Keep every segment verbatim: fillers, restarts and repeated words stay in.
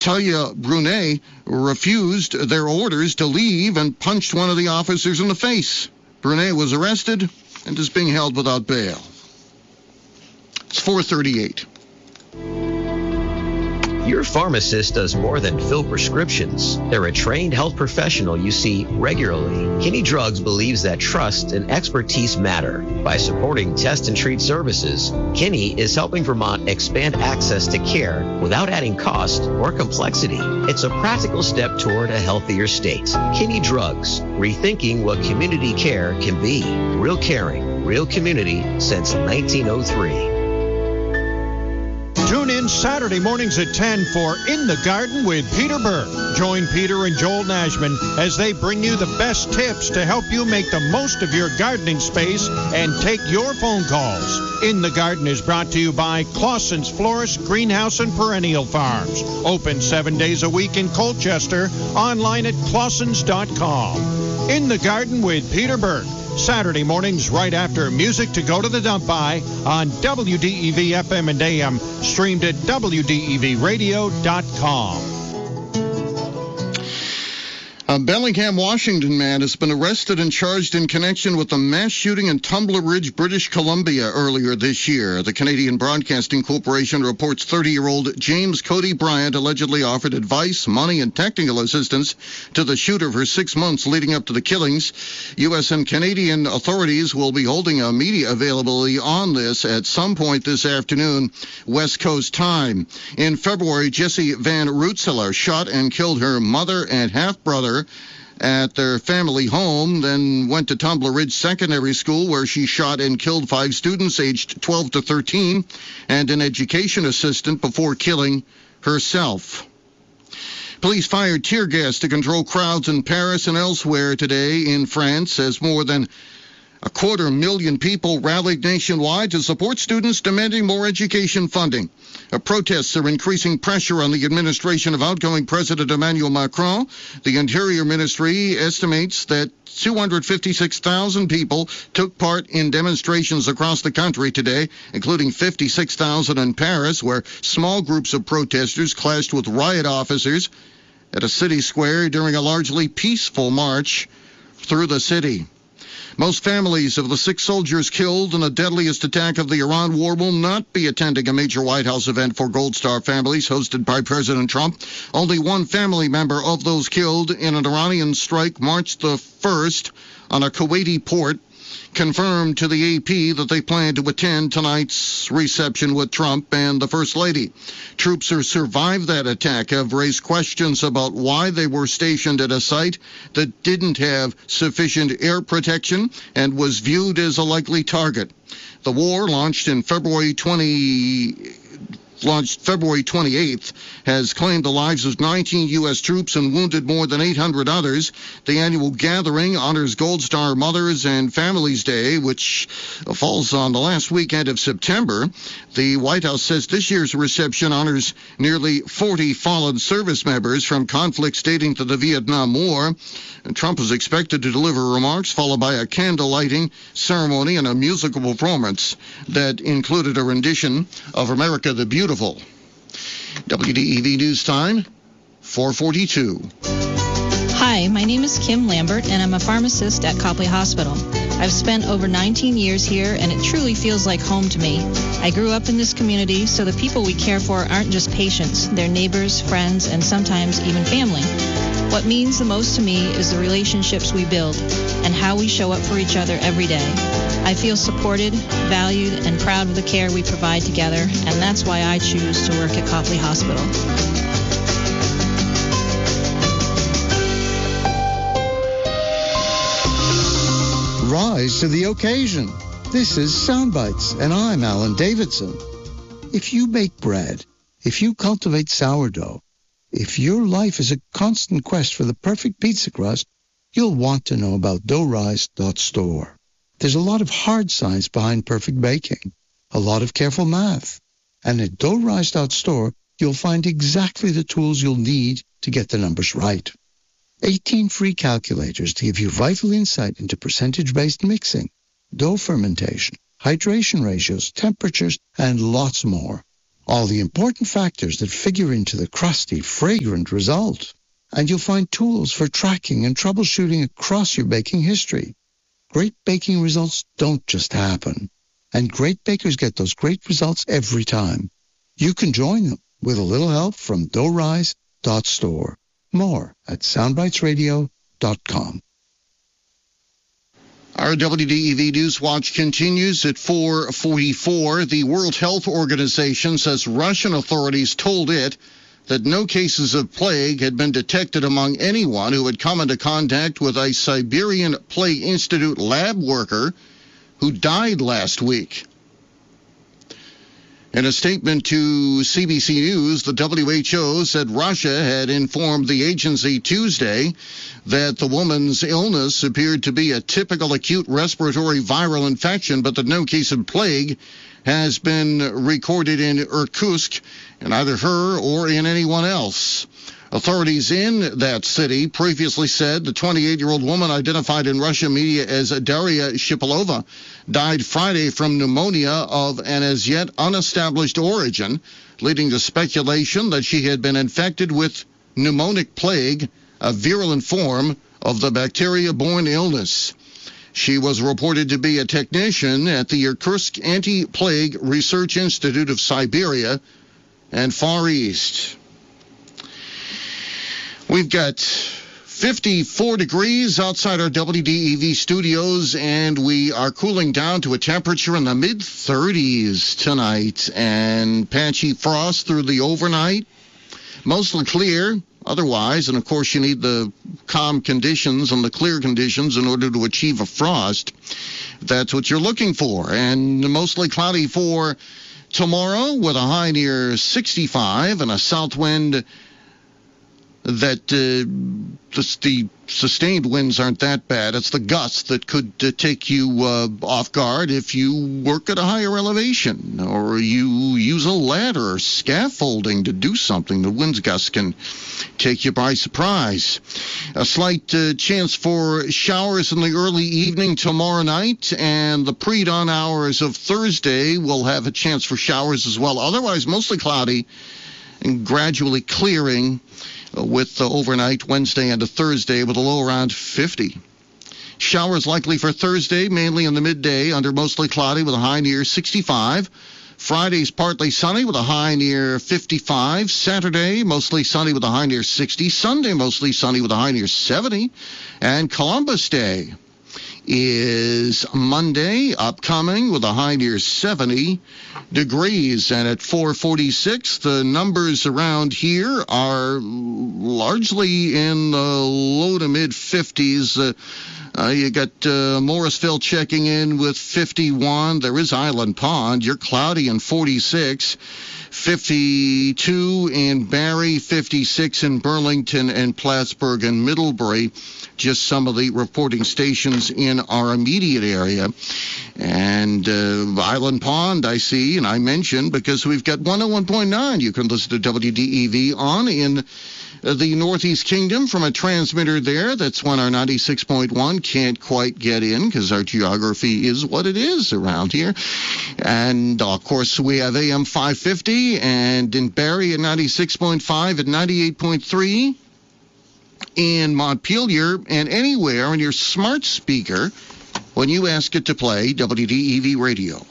Talia Brunet refused their orders to leave and punched one of the officers in the face. Brunet was arrested and is being held without bail. It's four thirty-eight. Your pharmacist does more than fill prescriptions. They're a trained health professional you see regularly. Kinney Drugs believes that trust and expertise matter. By supporting test and treat services, Kinney is helping Vermont expand access to care without adding cost or complexity. It's a practical step toward a healthier state. Kinney Drugs, rethinking what community care can be. Real caring, real community since nineteen oh three. Tune in Saturday mornings at ten for In the Garden with Peter Burke. Join Peter and Joel Nashman as they bring you the best tips to help you make the most of your gardening space and take your phone calls. In the Garden is brought to you by Clausen's Florist, Greenhouse, and Perennial Farms. Open seven days a week in Colchester. Online at clausens dot com. In the Garden with Peter Burke. Saturday mornings right after Music to Go to the Dump By on W D E V F M and A M, streamed at W D E V radio dot com. A Bellingham, Washington man has been arrested and charged in connection with the mass shooting in Tumbler Ridge, British Columbia earlier this year. The Canadian Broadcasting Corporation reports thirty-year-old James Cody Bryant allegedly offered advice, money, and technical assistance to the shooter for six months leading up to the killings. U S and Canadian authorities will be holding a media availability on this at some point this afternoon, West Coast time. In February, Jessie Van Rootseler shot and killed her mother and half-brother at their family home, then went to Tumbler Ridge Secondary School where she shot and killed five students aged twelve to thirteen and an education assistant before killing herself. Police fired tear gas to control crowds in Paris and elsewhere today in France as more than a quarter million people rallied nationwide to support students demanding more education funding. Uh, protests are increasing pressure on the administration of outgoing President Emmanuel Macron. The Interior Ministry estimates that two hundred fifty-six thousand people took part in demonstrations across the country today, including fifty-six thousand in Paris, where small groups of protesters clashed with riot officers at a city square during a largely peaceful march through the city. Most families of the six soldiers killed in the deadliest attack of the Iran war will not be attending a major White House event for Gold Star families hosted by President Trump. Only one family member of those killed in an Iranian strike March the first on a Kuwaiti port confirmed to the A P that they plan to attend tonight's reception with Trump and the First Lady. Troops who survived that attack have raised questions about why they were stationed at a site that didn't have sufficient air protection and was viewed as a likely target. The war, launched in February twenty launched February twenty-eighth, has claimed the lives of nineteen U S troops and wounded more than eight hundred others. The annual gathering honors Gold Star Mothers and Families Day, which falls on the last weekend of September. The White House says this year's reception honors nearly forty fallen service members from conflicts dating to the Vietnam War. And Trump is expected to deliver remarks, followed by a candle lighting ceremony and a musical performance that included a rendition of America the Beautiful. W D E V News Time, four forty-two. Hi, my name is Kim Lambert, and I'm a pharmacist at Copley Hospital. I've spent over nineteen years here, and it truly feels like home to me. I grew up in this community, so the people we care for aren't just patients. They're neighbors, friends, and sometimes even family. What means the most to me is the relationships we build and how we show up for each other every day. I feel supported, valued, and proud of the care we provide together, and that's why I choose to work at Copley Hospital. Rise to the occasion. This is Soundbites, and I'm Alan Davidson. If you bake bread, if you cultivate sourdough, if your life is a constant quest for the perfect pizza crust, you'll want to know about dough rise dot store. There's a lot of hard science behind perfect baking, a lot of careful math. And at dough rise dot store, you'll find exactly the tools you'll need to get the numbers right. eighteen free calculators to give you vital insight into percentage-based mixing, dough fermentation, hydration ratios, temperatures, and lots more. all the important factors that figure into the crusty, fragrant result. And you'll find tools for tracking and troubleshooting across your baking history. Great baking results don't just happen. And great bakers get those great results every time. You can join them with a little help from dough rise dot store. More at soundbites radio dot com. Our W D E V News Watch continues at four forty-four. The World Health Organization says Russian authorities told it that no cases of plague had been detected among anyone who had come into contact with a Siberian Plague Institute lab worker who died last week. In a statement to C B C News, the W H O said Russia had informed the agency Tuesday that the woman's illness appeared to be a typical acute respiratory viral infection, but that no case of plague has been recorded in Irkutsk in either her or in anyone else. Authorities in that city previously said the twenty-eight-year-old woman identified in Russian media as Daria Shipilova died Friday from pneumonia of an as yet unestablished origin, leading to speculation that she had been infected with pneumonic plague, a virulent form of the bacteria-borne illness. She was reported to be a technician at the Irkutsk Anti-Plague Research Institute of Siberia and Far East. We've got fifty-four degrees outside our W D E V studios, and we are cooling down to a temperature in the mid thirties tonight, and patchy frost through the overnight. Mostly clear otherwise, and of course you need the calm conditions and the clear conditions in order to achieve a frost. That's what you're looking for. And mostly cloudy for tomorrow with a high near sixty-five and a south wind that uh, the, the sustained winds aren't that bad. It's the gusts that could uh, take you uh, off guard if you work at a higher elevation or you use a ladder or scaffolding to do something. The winds gusts can take you by surprise. A slight uh, chance for showers in the early evening tomorrow night, and the pre-dawn hours of Thursday will have a chance for showers as well. Otherwise, mostly cloudy and gradually clearing with the overnight Wednesday and a Thursday with a low around fifty. Showers likely for Thursday, mainly in the midday, under mostly cloudy with a high near sixty-five. Friday's partly sunny with a high near fifty-five. Saturday, mostly sunny with a high near sixty. Sunday, mostly sunny with a high near seventy. And Columbus Day is Monday, upcoming with a high near seventy degrees. And at four forty-six, the numbers around here are largely in the low to mid fifties. Uh, uh, you got uh, Morrisville checking in with fifty-one. There is Island Pond. You're cloudy in forty-six. fifty-two in Barrie, fifty-six in Burlington and Plattsburgh and Middlebury. Just some of the reporting stations in our immediate area. And uh, Island Pond, I see, and I mentioned, because we've got one oh one point nine you can listen to W D E V on in uh, the Northeast Kingdom from a transmitter there. That's when our ninety-six point one can't quite get in because our geography is what it is around here. And, uh, of course, we have A M five fifty, and in Barrie at ninety-six point five, at ninety-eight point three. In Montpelier, and anywhere on your smart speaker when you ask it to play W D E V radio.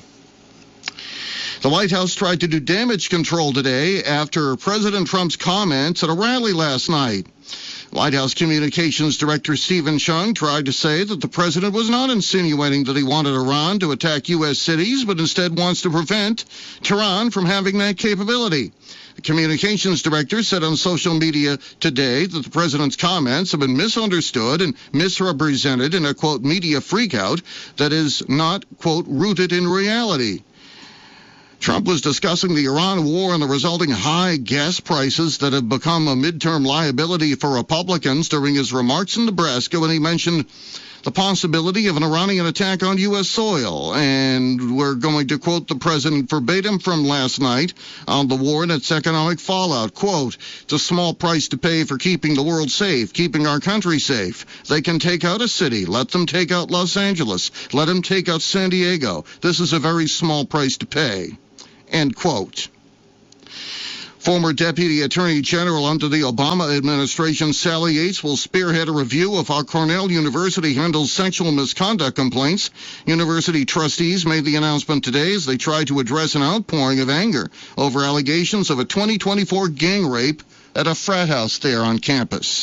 The White House tried to do damage control today after President Trump's comments at a rally last night. White House Communications Director Stephen Chung tried to say that the president was not insinuating that he wanted Iran to attack U S cities, but instead wants to prevent Tehran from having that capability. The communications director said on social media today that the president's comments have been misunderstood and misrepresented in a, quote, media freakout that is not, quote, rooted in reality. Trump was discussing the Iran war and the resulting high gas prices that have become a midterm liability for Republicans during his remarks in Nebraska when he mentioned the possibility of an Iranian attack on U S soil. And we're going to quote the president verbatim from last night on the war and its economic fallout. Quote, "It's a small price to pay for keeping the world safe, keeping our country safe. They can take out a city. Let them take out Los Angeles. Let them take out San Diego. This is a very small price to pay." End quote. Former Deputy Attorney General under the Obama administration, Sally Yates, will spearhead a review of how Cornell University handles sexual misconduct complaints. University trustees made the announcement today as they tried to address an outpouring of anger over allegations of a twenty twenty-four gang rape at a frat house there on campus.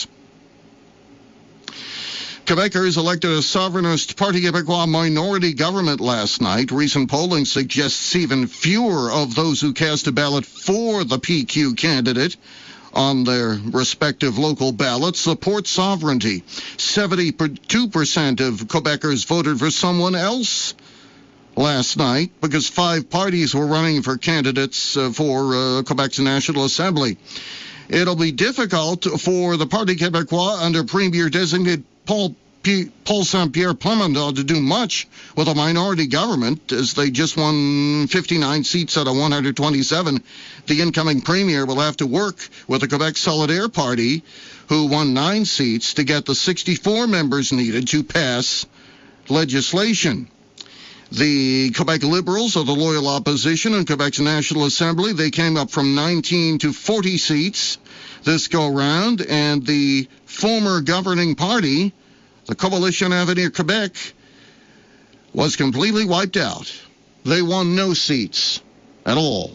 Quebecers elected a sovereignist Parti Québécois minority government last night. Recent polling suggests even fewer of those who cast a ballot for the P Q candidate on their respective local ballots support sovereignty. seventy-two percent of Quebecers voted for someone else last night because five parties were running for candidates uh, for uh, Quebec's National Assembly. It'll be difficult for the Parti Québécois under Premier-designate Paul P- Paul Saint-Pierre Plamondon to do much with a minority government, as they just won fifty-nine seats out of one hundred twenty-seven. The incoming premier will have to work with the Quebec Solidaire Party, who won nine seats, to get the sixty-four members needed to pass legislation. The Quebec Liberals are the loyal opposition in Quebec's National Assembly. They came up from nineteen to forty seats this go-round, and the former governing party, the Coalition Avenir Quebec, was completely wiped out. They won no seats at all.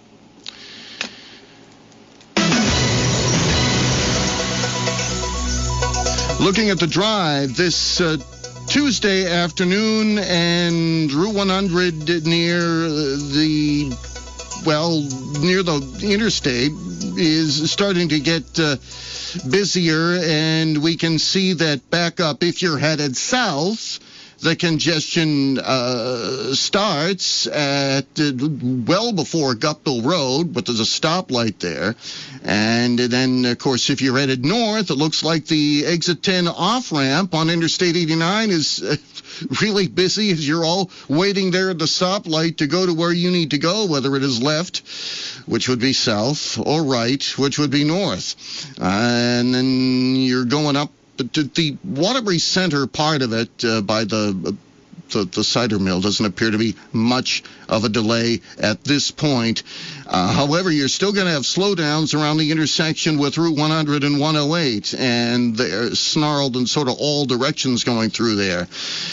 Looking at the drive this uh, Tuesday afternoon, and Route one hundred near the, well, near the interstate is starting to get uh, busier, and we can see that back up. If you're headed south, the congestion uh, starts at uh, well before Guptill Road, but there's a stoplight there. And then, of course, if you're headed north, it looks like the exit ten off-ramp on Interstate eighty-nine is uh, really busy as you're all waiting there at the stoplight to go to where you need to go, whether it is left, which would be south, or right, which would be north. Uh, and then you're going up to the Waterbury Center part of it uh, by the, the the cider mill. Doesn't appear to be much of a delay at this point. Uh, however, you're still going to have slowdowns around the intersection with Route one hundred and one oh eight, and they're snarled in sort of all directions going through there.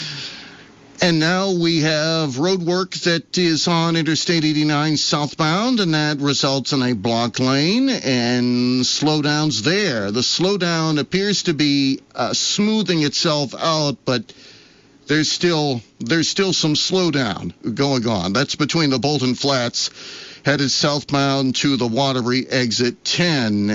And now we have road work that is on Interstate eighty-nine southbound, and that results in a block lane and slowdowns there. The slowdown appears to be uh, smoothing itself out, but there's still there's still some slowdown going on. That's between the Bolton Flats headed southbound to the Waterbury exit ten,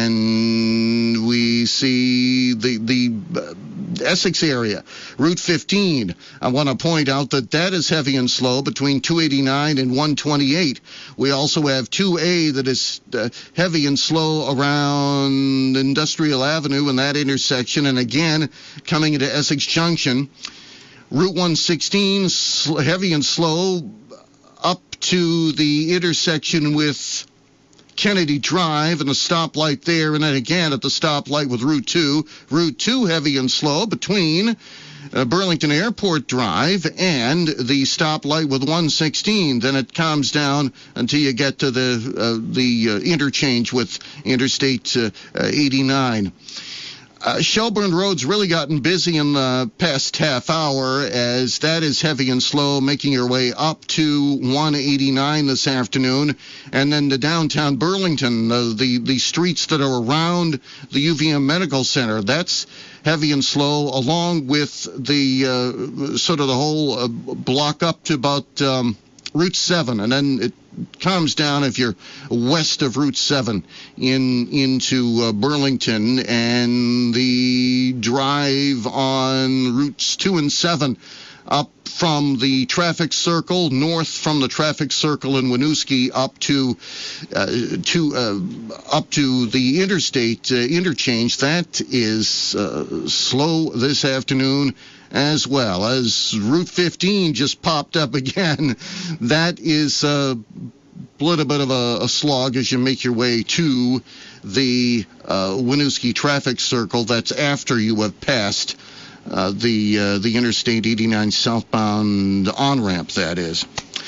and we see the the uh, Essex area, Route fifteen. I want to point out that that is heavy and slow between two eighty-nine and one twenty-eight. We also have two A that is uh, heavy and slow around Industrial Avenue in that intersection, and again coming into Essex Junction. Route one sixteen, sl- heavy and slow up to the intersection with Kennedy Drive and the stoplight there, and then again at the stoplight with Route two. Route two heavy and slow between uh, Burlington Airport Drive and the stoplight with one sixteen. Then it calms down until you get to the uh, the uh, interchange with Interstate uh, eighty-nine. Uh, Shelburne Road's really gotten busy in the past half hour, as that is heavy and slow, making your way up to one eighty-nine this afternoon. And then to downtown Burlington, uh, the, the streets that are around the U V M Medical Center, that's heavy and slow, along with the uh, sort of the whole uh, block up to about um, Route seven, and then it calms down if you're west of Route seven in into uh, Burlington, and the drive on Routes two and seven up from the traffic circle, north from the traffic circle in Winooski up to uh, to uh, up to the interstate uh, interchange. That is uh, slow this afternoon, as well as Route fifteen just popped up again. That is a little bit of a, a slog as you make your way to the uh, Winooski traffic circle. That's after you have passed uh, the uh, the Interstate eighty-nine southbound on-ramp, that is.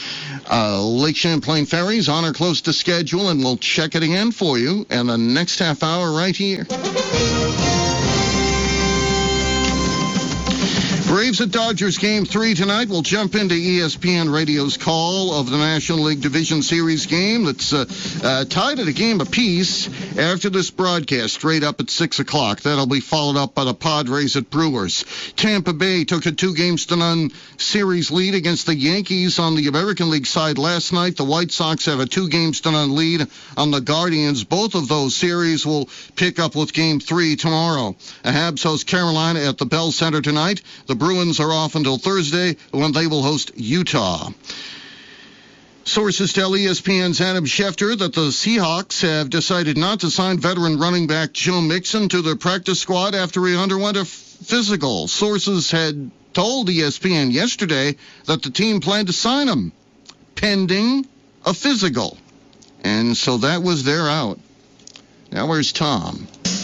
Uh, Lake Champlain Ferries on or close to schedule, and we'll check it again for you in the next half hour right here. Braves at Dodgers Game three tonight. We'll jump into E S P N Radio's call of the National League Division Series game that's uh, uh, tied at a game apiece after this broadcast, straight up at six o'clock. That'll be followed up by the Padres at Brewers. Tampa Bay took a two games to none series lead against the Yankees on the American League side last night. The White Sox have a two games to none lead on the Guardians. Both of those series will pick up with Game three tomorrow. The Habs host Carolina at the Bell Center tonight. The Bruins are off until Thursday when they will host Utah. Sources tell E S P N's Adam Schefter that the Seahawks have decided not to sign veteran running back Joe Mixon to their practice squad after he underwent a physical. Sources had told E S P N yesterday that the team planned to sign him pending a physical. And so that was their out. Now where's Tom?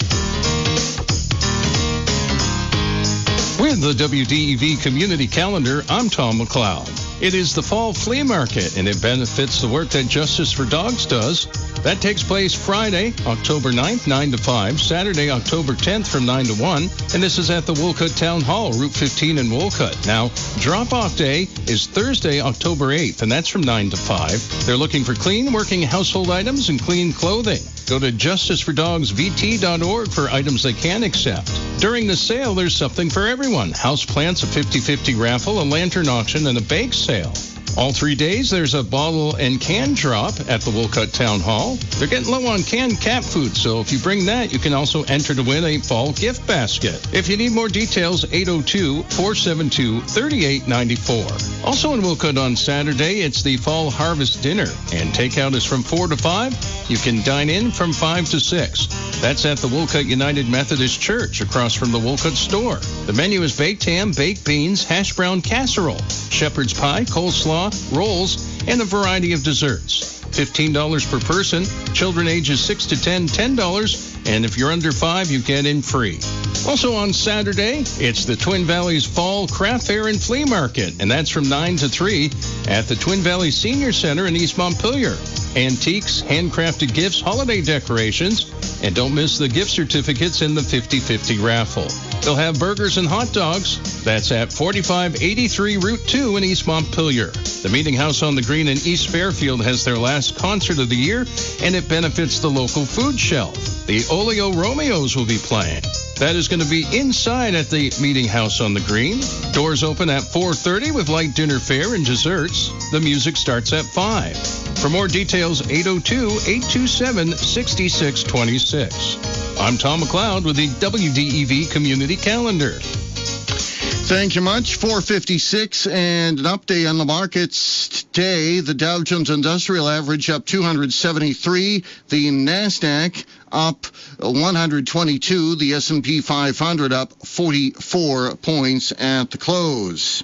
With the W D E V Community Calendar, I'm Tom McLeod. It is the Fall Flea Market, and it benefits the work that Justice for Dogs does. That takes place Friday, October ninth, nine to five, Saturday, October tenth from nine to one, and this is at the Wolcott Town Hall, Route fifteen in Wolcott. Now, drop-off day is Thursday, October eighth, and that's from nine to five. They're looking for clean working household items and clean clothing. Go to justice for dogs v t dot org for items they can accept. During the sale, there's something for everyone. House plants, a fifty-fifty raffle, a lantern auction, and a bake sale. All three days, there's a bottle and can drop at the Wolcott Town Hall. They're getting low on canned cat food, so if you bring that, you can also enter to win a fall gift basket. If you need more details, eight oh two, four seven two, three eight nine four. Also in Wolcott on Saturday, it's the Fall Harvest Dinner, and takeout is from four to five. You can dine in from five to six. That's at the Wolcott United Methodist Church across from the Wolcott store. The menu is baked ham, baked beans, hash brown casserole, shepherd's pie, coleslaw, rolls, and a variety of desserts. fifteen dollars per person. Children ages six to ten, ten dollars. And if you're under five, you get in free. Also on Saturday, it's the Twin Valleys Fall Craft Fair and Flea Market, and that's from nine to three at the Twin Valleys Senior Center in East Montpelier. Antiques, handcrafted gifts, holiday decorations, and don't miss the gift certificates in the fifty-fifty raffle. They'll have burgers and hot dogs. That's at forty-five eighty-three Route two in East Montpelier. The Meeting House on the Green in East Fairfield has their last concert of the year, and it benefits the local food shelf. The Oleo Romeos will be playing. That is going to be inside at the Meeting House on the Green. Doors open at four thirty with light dinner fare and desserts. The music starts at five. For more details, eight oh two, eight two seven, six six two six. I'm Tom McLeod with the W D E V Community Calendar. Thank you much. four fifty-six, and an update on the markets today. The Dow Jones Industrial Average up two hundred seventy-three. The NASDAQ up one hundred twenty-two. The S and P five hundred up forty-four points at the close.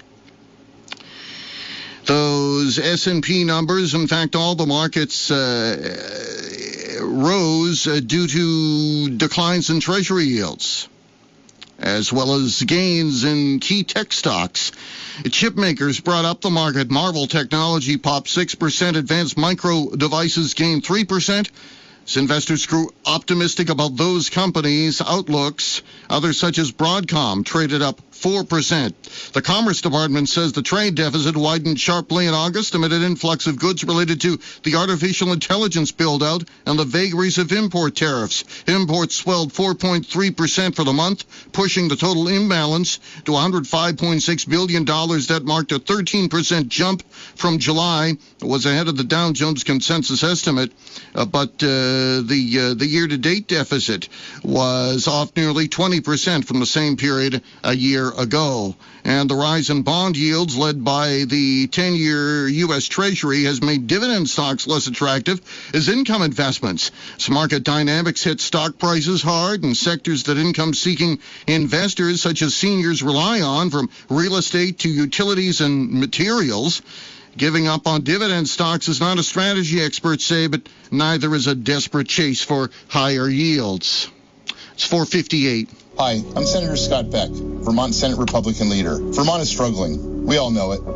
Those S and P numbers, in fact, all the markets uh, rose uh, due to declines in Treasury yields, as well as gains in key tech stocks. Chip makers brought up the market. Marvell Technology popped six percent. Advanced Micro Devices gained three percent. As investors grew optimistic about those companies' outlooks, others such as Broadcom traded up four percent. The Commerce Department says the trade deficit widened sharply in August amid an influx of goods related to the artificial intelligence build-out and the vagaries of import tariffs. Imports swelled four point three percent for the month, pushing the total imbalance to one hundred five point six billion dollars. That marked a thirteen percent jump from July. It was ahead of the Dow Jones consensus estimate, uh, but uh, the uh, the year-to-date deficit was off nearly twenty percent from the same period a year ago. And the rise in bond yields led by the ten-year U S Treasury has made dividend stocks less attractive as income investments. As market dynamics hit stock prices hard in sectors that income-seeking investors such as seniors rely on, from real estate to utilities and materials. Giving up on dividend stocks is not a strategy, experts say, but neither is a desperate chase for higher yields. It's four fifty-eight. Hi, I'm Senator Scott Beck, Vermont Senate Republican leader. Vermont is struggling. We all know it.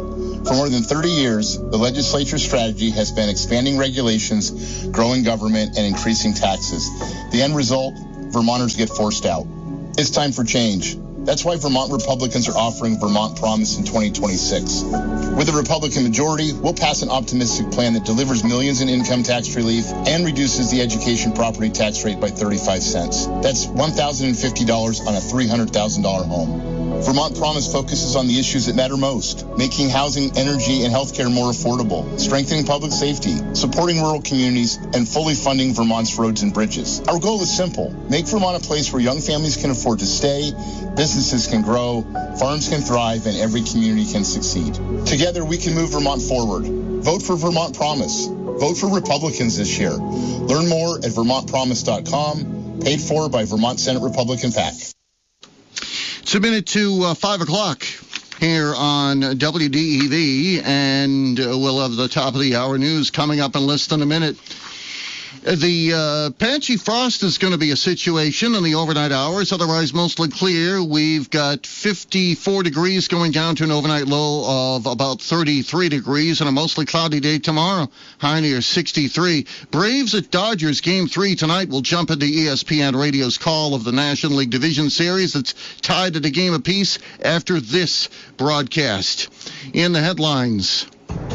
For more than thirty years, the legislature's strategy has been expanding regulations, growing government, and increasing taxes. The end result, Vermonters get forced out. It's time for change. That's why Vermont Republicans are offering Vermont Promise in twenty twenty-six. With a Republican majority, we'll pass an optimistic plan that delivers millions in income tax relief and reduces the education property tax rate by thirty-five cents. That's one thousand fifty dollars on a three hundred thousand dollars home. Vermont Promise focuses on the issues that matter most, making housing, energy, and healthcare more affordable, strengthening public safety, supporting rural communities, and fully funding Vermont's roads and bridges. Our goal is simple: make Vermont a place where young families can afford to stay, businesses can grow, farms can thrive, and every community can succeed. Together, we can move Vermont forward. Vote for Vermont Promise. Vote for Republicans this year. Learn more at vermont promise dot com, paid for by Vermont Senate Republican PAC. It's a minute to uh, five o'clock here on W D E V, and uh, we'll have the top of the hour news coming up in less than a minute. The uh, patchy frost is going to be a situation in the overnight hours, otherwise mostly clear. We've got fifty-four degrees going down to an overnight low of about thirty-three degrees, and a mostly cloudy day tomorrow, high near sixty-three. Braves at Dodgers game three tonight will jump into E S P N Radio's call of the National League Division Series. That's tied at a game apiece after this broadcast. In the headlines,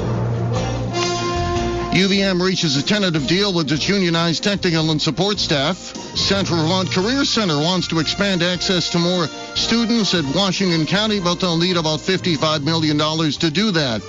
U V M reaches a tentative deal with its unionized technical and support staff. Central Vermont Career Center wants to expand access to more students at Washington County, but they'll need about fifty-five million dollars to do that.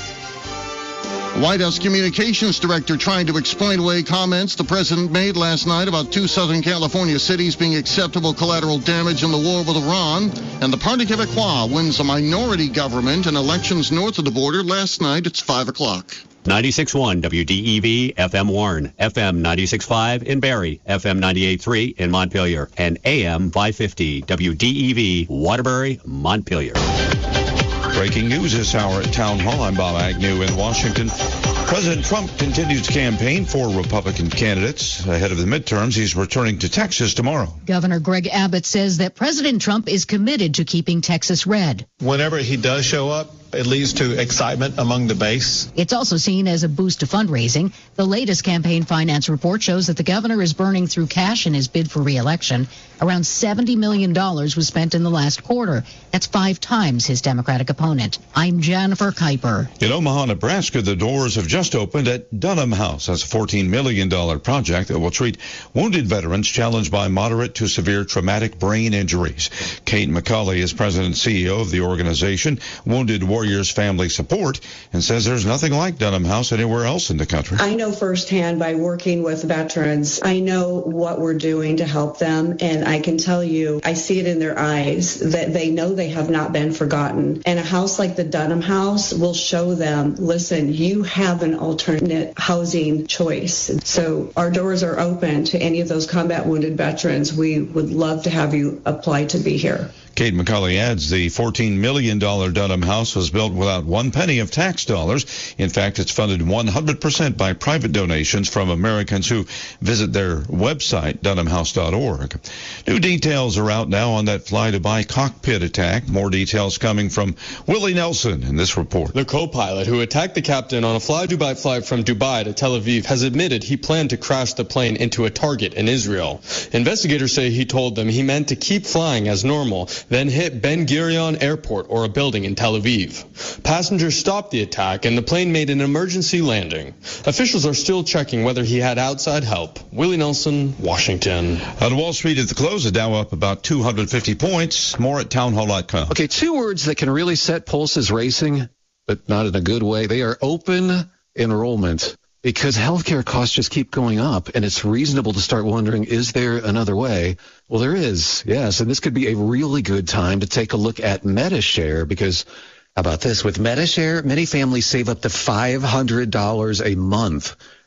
White House Communications Director trying to explain away comments the president made last night about two Southern California cities being acceptable collateral damage in the war with Iran. And the Parti Québécois wins a minority government in elections north of the border last night. It's five o'clock. ninety-six point one W D E V, F M Warren, F M ninety-six point five in Barrie, F M ninety-eight point three in Montpelier, and A M five fifty W D E V, Waterbury, Montpelier. Breaking news this hour at Town Hall. I'm Bob Agnew in Washington. President Trump continues to campaign for Republican candidates. Ahead of the midterms, he's returning to Texas tomorrow. Governor Greg Abbott says that President Trump is committed to keeping Texas red. Whenever he does show up, it leads to excitement among the base. It's also seen as a boost to fundraising. The latest campaign finance report shows that the governor is burning through cash in his bid for re-election. Around seventy million dollars was spent in the last quarter. That's five times his Democratic opponent. I'm Jennifer Kuiper. In Omaha, Nebraska, the doors have just opened at Dunham House. That's a fourteen million dollars project that will treat wounded veterans challenged by moderate to severe traumatic brain injuries. Kate McCauley is president and C E O of the organization, Wounded Warriors Family Support, and says there's nothing like Dunham House anywhere else in the country. I know firsthand by working with veterans, I know what we're doing to help them, and I can tell you, I see it in their eyes that they know they have not been forgotten. And a house like the Dunham House will show them, listen, you have an alternate housing choice. So our doors are open to any of those combat wounded veterans. We would love to have you apply to be here. Kate McCauley adds the fourteen million dollars Dunham House was built without one penny of tax dollars. In fact, it's funded one hundred percent by private donations from Americans who visit their website, dunham house dot org. New details are out now on that fly-to-buy cockpit attack. More details coming from Willie Nelson in this report. The co-pilot who attacked the captain on a fly-Dubai flight from Dubai to Tel Aviv has admitted he planned to crash the plane into a target in Israel. Investigators say he told them he meant to keep flying as normal, then hit Ben Gurion Airport or a building in Tel Aviv. Passengers stopped the attack and the plane made an emergency landing. Officials are still checking whether he had outside help. Willie Nelson, Washington. On Wall Street at the close, the Dow up about two hundred fifty points. More at town hall dot com. Okay, two words that can really set pulses racing, but not in a good way. They are open enrollment. Because healthcare costs just keep going up, and it's reasonable to start wondering, is there another way? Well, there is, yes, and this could be a really good time to take a look at Medi-Share, because how about this? With Medi-Share, many families save up to five hundred dollars a month.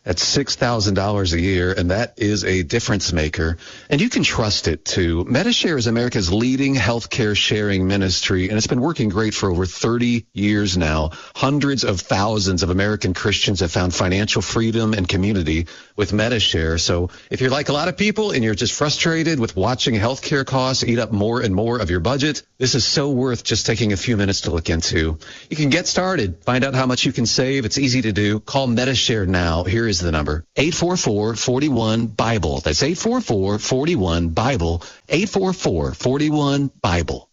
at six thousand dollars a year, and that is a difference maker. And you can trust it, too. Medi-Share is America's leading healthcare sharing ministry, and it's been working great for over thirty years now. Hundreds of thousands of American Christians have found financial freedom and community with Medi-Share. So if you're like a lot of people and you're just frustrated with watching healthcare costs eat up more and more of your budget, this is so worth just taking a few minutes to look into. You can get started. Find out how much you can save. It's easy to do. Call Medi-Share now. Here is the number. eight four four, four one, BIBLE. That's eight four four, four one, BIBLE. eight four four, four one, BIBLE.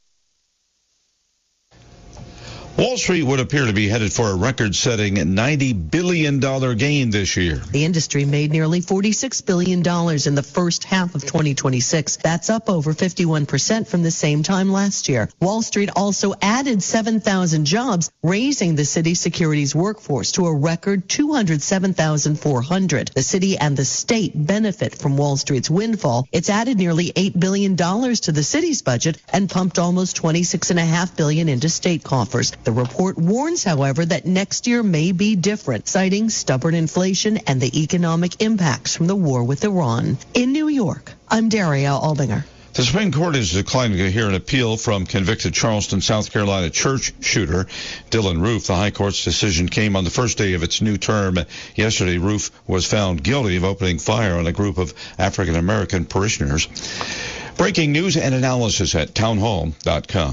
Wall Street would appear to be headed for a record-setting ninety billion dollars gain this year. The industry made nearly forty-six billion dollars in the first half of twenty twenty-six. That's up over fifty-one percent from the same time last year. Wall Street also added seven thousand jobs, raising the city's securities workforce to a record two hundred seven thousand four hundred. The city and the state benefit from Wall Street's windfall. It's added nearly eight billion dollars to the city's budget and pumped almost twenty-six point five billion dollars into state coffers. The report warns, however, that next year may be different, citing stubborn inflation and the economic impacts from the war with Iran. In New York, I'm Daria Albinger. The Supreme Court is declining to hear an appeal from convicted Charleston, South Carolina church shooter Dylan Roof. The High Court's decision came on the first day of its new term. Yesterday, Roof was found guilty of opening fire on a group of African-American parishioners. Breaking news and analysis at townhall dot com.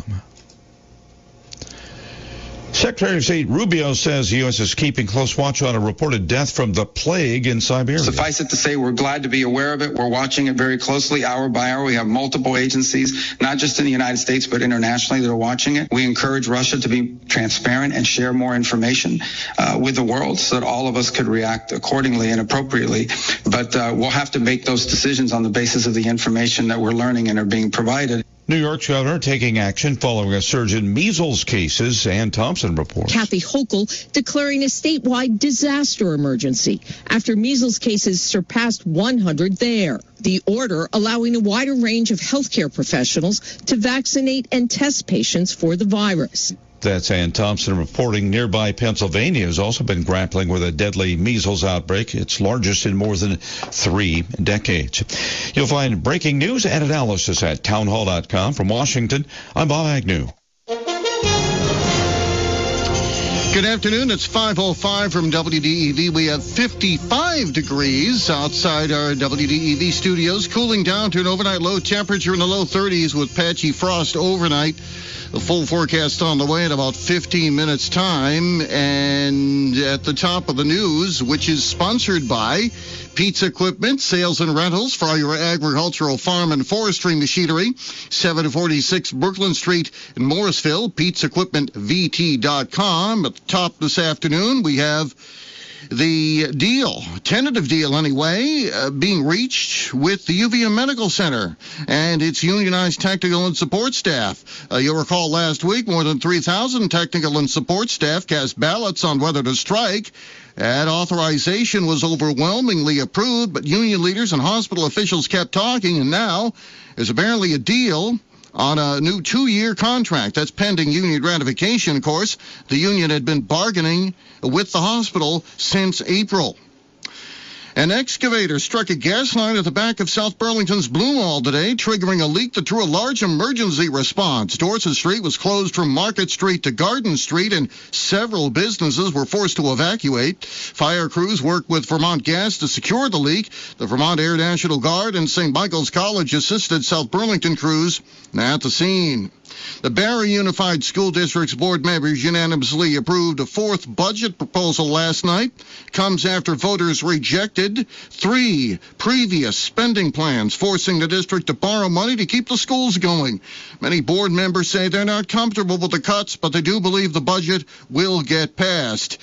Secretary of State Rubio says the U S is keeping close watch on a reported death from the plague in Siberia. Suffice it to say, we're glad to be aware of it. We're watching it very closely, hour by hour. We have multiple agencies, not just in the United States, but internationally, that are watching it. We encourage Russia to be transparent and share more information uh, with the world so that all of us could react accordingly and appropriately. But uh, we'll have to make those decisions on the basis of the information that we're learning and are being provided. New York's governor taking action following a surge in measles cases. Ann Thompson reports. Kathy Hochul declaring a statewide disaster emergency after measles cases surpassed one hundred there. The order allowing a wider range of healthcare professionals to vaccinate and test patients for the virus. That's Ann Thompson reporting. Nearby Pennsylvania has also been grappling with a deadly measles outbreak, its largest in more than three decades. You'll find breaking news and analysis at townhall dot com. From Washington, I'm Bob Agnew. Good afternoon. It's five oh five from W D E V. We have fifty-five degrees outside our W D E V studios, cooling down to an overnight low temperature in the low thirties with patchy frost overnight. The full forecast on the way in about fifteen minutes time. And at the top of the news, which is sponsored by Pizza Equipment, Sales and Rentals for all your agricultural, farm, and forestry machinery. seven forty-six Brooklyn Street in Morrisville, pizza equipment v t dot com. At the top this afternoon, we have the deal, tentative deal anyway, uh, being reached with the U V M Medical Center and its unionized technical and support staff. Uh, you'll recall last week, more than three thousand technical and support staff cast ballots on whether to strike. That authorization was overwhelmingly approved, but union leaders and hospital officials kept talking, and now there's apparently a deal on a new two-year contract. That's pending union ratification, of course. The union had been bargaining with the hospital since April. An excavator struck a gas line at the back of South Burlington's Blue Mall today, triggering a leak that drew a large emergency response. Dorset Street was closed from Market Street to Garden Street, and several businesses were forced to evacuate. Fire crews worked with Vermont Gas to secure the leak. The Vermont Air National Guard and Saint Michael's College assisted South Burlington crews at the scene. The Barre Unified School District's board members unanimously approved a fourth budget proposal last night. Comes after voters rejected three previous spending plans, forcing the district to borrow money to keep the schools going. Many board members say they're not comfortable with the cuts, but they do believe the budget will get passed.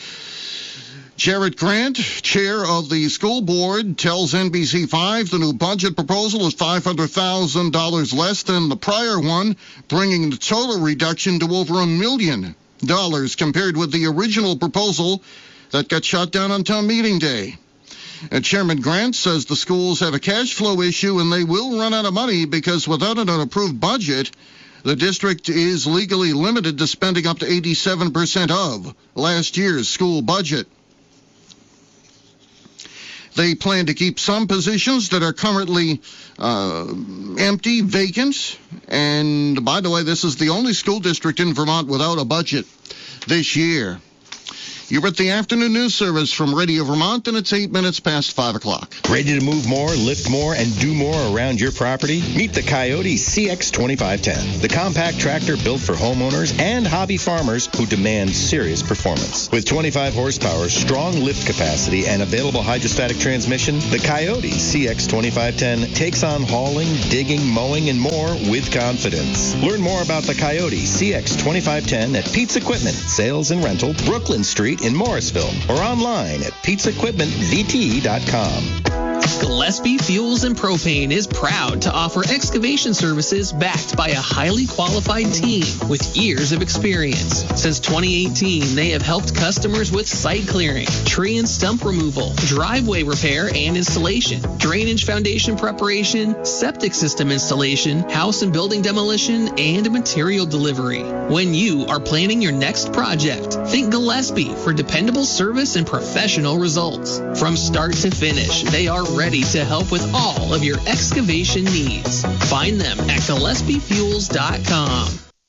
Jarrett Grant, chair of the school board, tells N B C five the new budget proposal is five hundred thousand dollars less than the prior one, bringing the total reduction to over a million dollars compared with the original proposal that got shot down on town meeting day. And Chairman Grant says the schools have a cash flow issue and they will run out of money because without an approved budget, the district is legally limited to spending up to eighty-seven percent of last year's school budget. They plan to keep some positions that are currently uh, empty, vacant. And by the way, this is the only school district in Vermont without a budget this year. You're at the afternoon news service from Radio Vermont, and it's eight minutes past five o'clock. Ready to move more, lift more, and do more around your property? Meet the Coyote C X twenty-five ten, the compact tractor built for homeowners and hobby farmers who demand serious performance. With twenty-five horsepower, strong lift capacity, and available hydrostatic transmission, the Coyote C X twenty-five ten takes on hauling, digging, mowing, and more with confidence. Learn more about the Coyote C X twenty-five ten at Pete's Equipment, Sales and Rental, Brooklyn Street in Morrisville, or online at pete's equipment v t dot com. Gillespie Fuels and Propane is proud to offer excavation services backed by a highly qualified team with years of experience. Since twenty eighteen, they have helped customers with site clearing, tree and stump removal, driveway repair and installation, drainage foundation preparation, septic system installation, house and building demolition, and material delivery. When you are planning your next project, think Gillespie for dependable service and professional results. From start to finish, they are ready to help with all of your excavation needs. Find them at gillespie fuels dot com.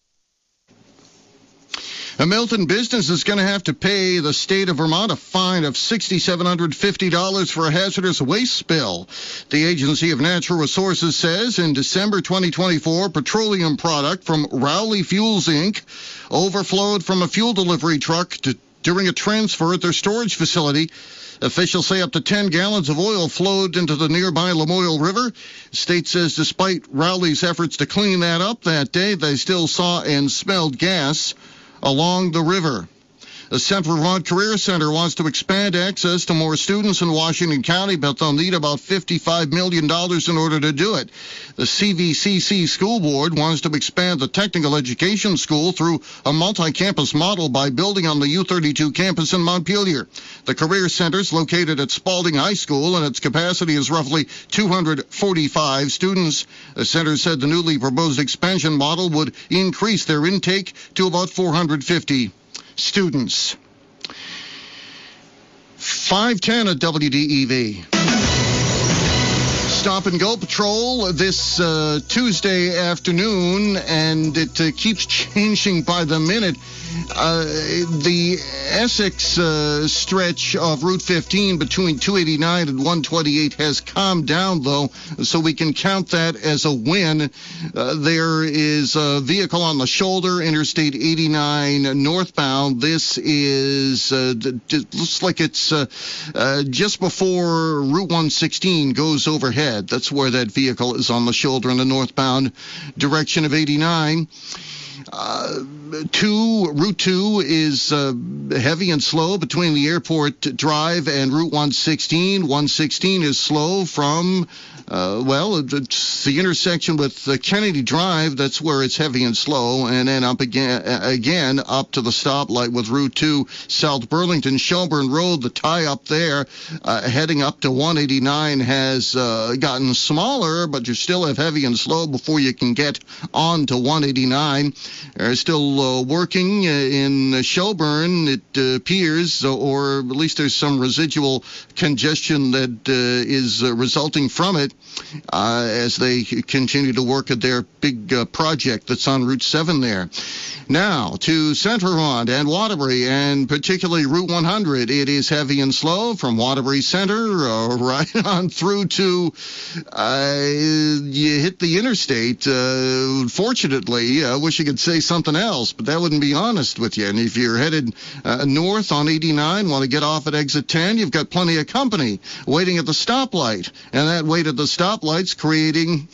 A Milton business is going to have to pay the state of Vermont a fine of six thousand seven hundred fifty dollars for a hazardous waste spill. The Agency of Natural Resources says in December twenty twenty-four, petroleum product from Rowley Fuels, Incorporated overflowed from a fuel delivery truck to, during a transfer at their storage facility. Officials say up to ten gallons of oil flowed into the nearby Lamoille River. The state says despite Rowley's efforts to clean that up that day, they still saw and smelled gas along the river. The Central Vermont Career Center wants to expand access to more students in Washington County, but they'll need about fifty-five million dollars in order to do it. The C V C C School Board wants to expand the technical education school through a multi-campus model by building on the U thirty-two campus in Montpelier. The Career Center is located at Spalding High School, and its capacity is roughly two hundred forty-five students. The center said the newly proposed expansion model would increase their intake to about four hundred fifty students. five ten at W D E V. Stop and Go Patrol this uh, Tuesday afternoon, and it uh, keeps changing by the minute. Uh, the Essex uh, stretch of Route fifteen between two eighty-nine and one twenty-eight has calmed down, though, so we can count that as a win. Uh, there is a vehicle on the shoulder, Interstate eighty-nine northbound. This is, uh, d- d- looks like it's uh, uh, just before Route one sixteen goes overhead. That's where that vehicle is on the shoulder in the northbound direction of eighty-nine. Uh, two, Route two is uh, heavy and slow between the Airport Drive and Route one sixteen. one sixteen is slow from, uh, well, it's the intersection with uh, Kennedy Drive. That's where it's heavy and slow. And then up again, again up to the stoplight with Route two, South Burlington, Shelburne Road. The tie-up there uh, heading up to one eighty-nine has uh, gotten smaller, but you still have heavy and slow before you can get on to one eighty-nine. They're still uh, working uh, in Shelburne, it uh, appears, or at least there's some residual congestion that uh, is uh, resulting from it uh, as they continue to work at their big uh, project that's on Route seven there. Now, to Central Vermont and Waterbury, and particularly Route one hundred. It is heavy and slow from Waterbury Center uh, right on through to uh, you hit the interstate. Uh, fortunately, I wish you could say something else, but that wouldn't be honest with you. And if you're headed uh, north on eighty-nine, want to get off at exit ten, you've got plenty of company waiting at the stoplight. And that wait at the stoplight's creating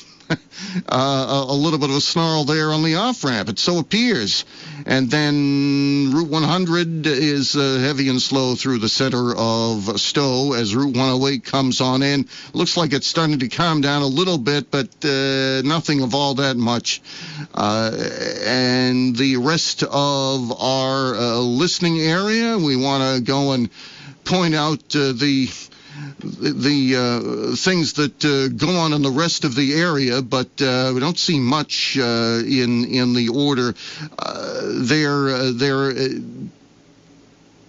Uh, a, a little bit of a snarl there on the off-ramp. It so appears. And then Route one hundred is uh, heavy and slow through the center of Stowe as Route one oh eight comes on in. Looks like it's starting to calm down a little bit, but uh, nothing of all that much. Uh, and the rest of our uh, listening area, we want to go and point out uh, the the uh, things that uh, go on in the rest of the area, but uh, we don't see much uh, in in the order. Uh, there, uh, there. Uh,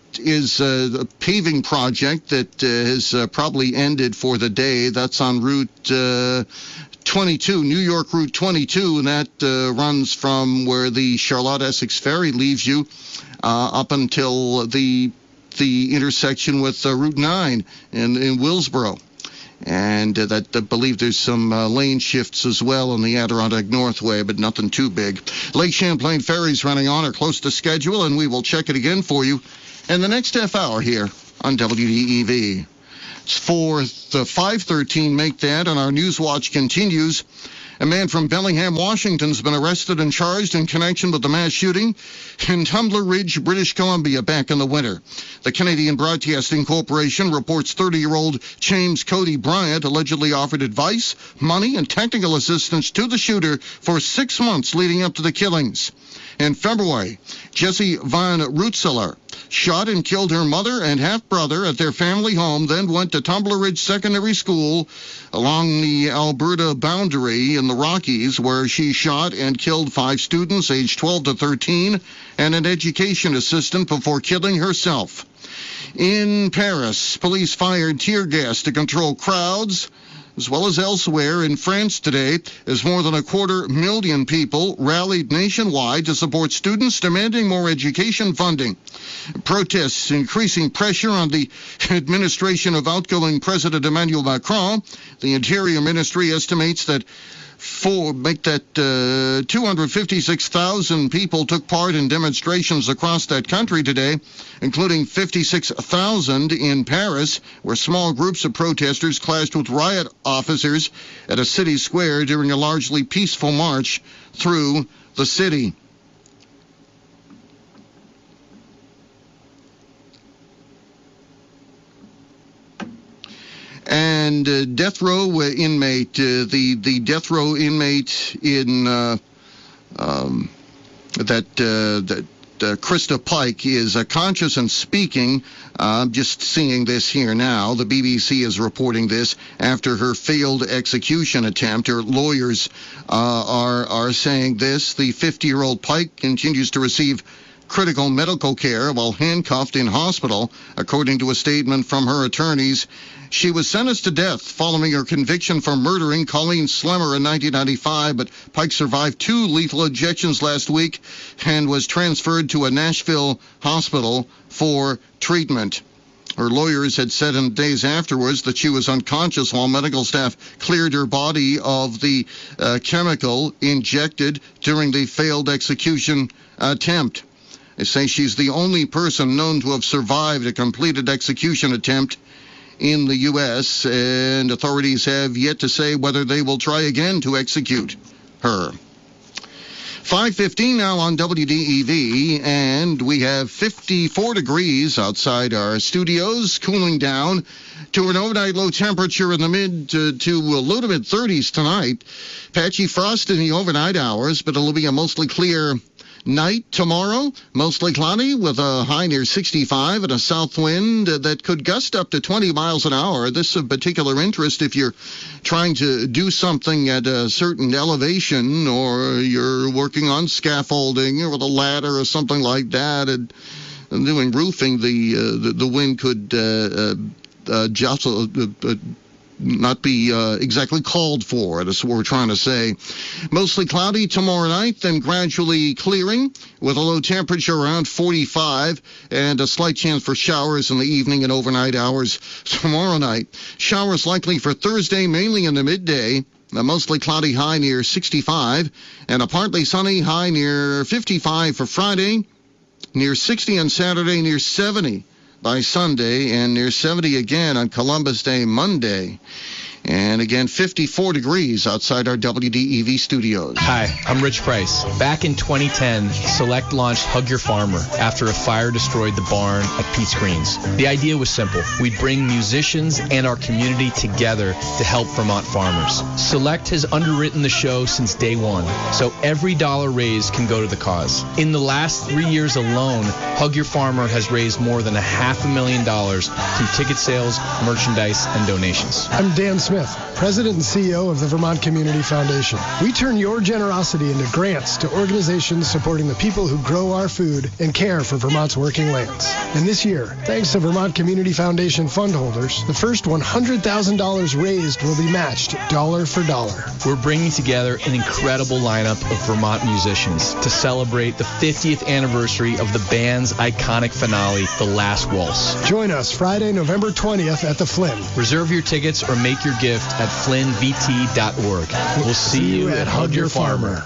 is uh, a paving project that uh, has uh, probably ended for the day. That's on Route uh, twenty-two, New York Route twenty-two, and that uh, runs from where the Charlotte-Essex Ferry leaves you uh, up until the the intersection with uh, Route nine in, in Willsboro. And uh, that I believe there's some uh, lane shifts as well on the Adirondack Northway, but nothing too big. Lake Champlain Ferries running on or close to schedule, and we will check it again for you in the next half hour here on W D E V. It's for the five thirteen Make That, and our News Watch continues. A man from Bellingham, Washington has been arrested and charged in connection with the mass shooting in Tumbler Ridge, British Columbia back in the winter. The Canadian Broadcasting Corporation reports thirty-year-old James Cody Bryant allegedly offered advice, money, and technical assistance to the shooter for six months leading up to the killings. In February, Jesse Van Roetseler shot and killed her mother and half-brother at their family home, then went to Tumbler Ridge Secondary School along the Alberta boundary in the Rockies, where she shot and killed five students aged twelve to thirteen and an education assistant before killing herself. In Paris, police fired tear gas to control crowds, as well as elsewhere in France today, as more than a quarter million people rallied nationwide to support students demanding more education funding. Protests increasing pressure on the administration of outgoing President Emmanuel Macron. The Interior Ministry estimates that For make that uh, two hundred fifty-six thousand people took part in demonstrations across that country today, including fifty-six thousand in Paris, where small groups of protesters clashed with riot officers at a city square during a largely peaceful march through the city. And uh, death row inmate, uh, the the death row inmate in uh, um, that uh, that uh, Krista Pike is uh, conscious and speaking. I'm uh, just seeing this here now. The B B C is reporting this after her failed execution attempt. Her lawyers uh, are are saying this. The fifty-year-old Pike continues to receive critical medical care while handcuffed in hospital, according to a statement from her attorneys. She was sentenced to death following her conviction for murdering Colleen Slemmer in nineteen ninety-five, but Pike survived two lethal injections last week and was transferred to a Nashville hospital for treatment. Her lawyers had said in days afterwards that she was unconscious while medical staff cleared her body of the uh, chemical injected during the failed execution attempt. They say she's the only person known to have survived a completed execution attempt in the U S, and authorities have yet to say whether they will try again to execute her. five fifteen now on W D E V, and we have fifty-four degrees outside our studios, cooling down to an overnight low temperature in the mid to, to low to mid thirties tonight. Patchy frost in the overnight hours, but it'll be a mostly clear night tomorrow, mostly cloudy with a high near sixty-five and a south wind that could gust up to twenty miles an hour. This is of particular interest if you're trying to do something at a certain elevation, or you're working on scaffolding or with a ladder or something like that, and, and doing roofing. The, uh, the the wind could uh, uh, uh, jostle. Uh, uh, not be uh, exactly called for. That's what we're trying to say. Mostly cloudy tomorrow night, then gradually clearing with a low temperature around forty-five and a slight chance for showers in the evening and overnight hours tomorrow night. Showers likely for Thursday, mainly in the midday. A mostly cloudy high near sixty-five and a partly sunny high near fifty-five for Friday, near sixty on Saturday, near seventy by Sunday, and near seventy again on Columbus Day Monday. And again, fifty-four degrees outside our W D E V studios. Hi, I'm Rich Price. Back in twenty ten, Select launched Hug Your Farmer after a fire destroyed the barn at Pete's Greens. The idea was simple. We'd bring musicians and our community together to help Vermont farmers. Select has underwritten the show since day one, so every dollar raised can go to the cause. In the last three years alone, Hug Your Farmer has raised more than a half a million dollars through ticket sales, merchandise, and donations. I'm Dan Smith. Smith, President and C E O of the Vermont Community Foundation. We turn your generosity into grants to organizations supporting the people who grow our food and care for Vermont's working lands. And this year, thanks to Vermont Community Foundation fund holders, the first one hundred thousand dollars raised will be matched dollar for dollar. We're bringing together an incredible lineup of Vermont musicians to celebrate the fiftieth anniversary of the band's iconic finale, The Last Waltz. Join us Friday, November twentieth at the Flynn. Reserve your tickets or make your gift at flynn v t dot org. We'll see you at Hug Your Farmer.